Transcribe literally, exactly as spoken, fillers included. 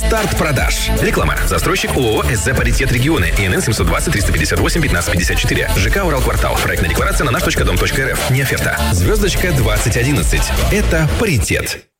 Старт продаж. Реклама. Застройщик ООО СЗ «Паритет Регионы». ИНН семьсот двадцать триста пятьдесят восемь пятнадцать пятьдесят четыре. ЖК «Уралквартал». Проектная декларация на наш точка дом точка РФ. Не оферта. Звездочка двадцать одиннадцать. Это «Паритет».